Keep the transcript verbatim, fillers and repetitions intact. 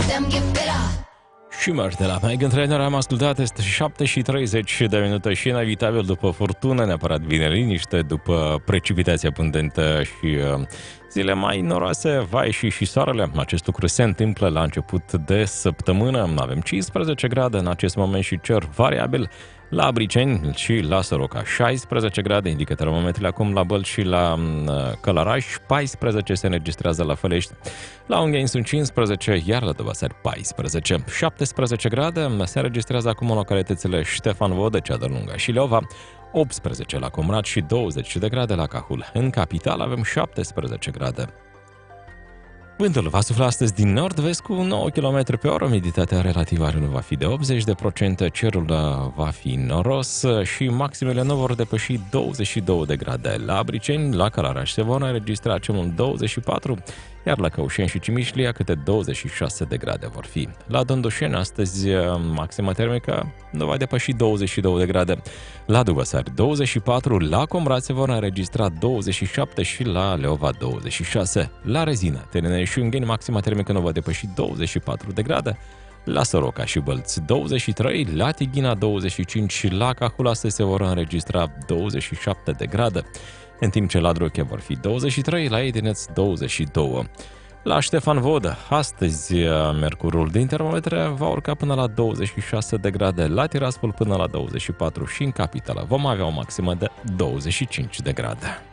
Și mă de la Meghan Trainor am ascultat, este șapte și treizeci de minute și inevitabil după furtună, neapărat vine liniște, după precipitația abundentă și uh, zile mai noroase, va ieși și soarele. Acest lucru se întâmplă la început de săptămână. Avem cincisprezece grade în acest moment și cer variabil la Abriceni și la Soroca. șaisprezece grade indică termometrele acum la Bălți și la uh, Călăraș, paisprezece se înregistrează la Fălești, la Ungheni sunt cincisprezece, iar la Dăvăsari paisprezece. șaptesprezece grade se înregistrează acum în localitățile Ștefan Vodă, Cea Lungă și Leova, optsprezece la Comrat și douăzeci de grade la Cahul. În capital avem șaptesprezece grade. Vântul va sufla astăzi din nord-vest cu nouă kilometri pe oră, umiditatea relativă a aerului va fi de optzeci de la sută, cerul va fi noros și maximele nu vor depăși douăzeci și două de grade. La Abriceni, la Călăraș se vor înregistra cel mult douăzeci și patru, iar la Căușeni și Cimișlia câte douăzeci și șase de grade vor fi. La Dândușeni, astăzi, maxima termică nu va depăși douăzeci și două de grade. La Duvăsari, douăzeci și patru, la Comrat se vor înregistra douăzeci și șapte și la Leova douăzeci și șase. La Rezină, Terenei și Ungheni, maxima termică nu va depăși douăzeci și patru de grade. La Soroca și Bălți douăzeci și trei, la Tighina douăzeci și cinci și la Cahul astăzi se vor înregistra douăzeci și șapte de grade, în timp ce la Druche vor fi douăzeci și trei, la Edineț douăzeci și doi. La Ștefan Vodă, astăzi mercurul din termometre va urca până la douăzeci și șase de grade, la Tiraspol până la douăzeci și patru și în capitală vom avea o maximă de douăzeci și cinci de grade.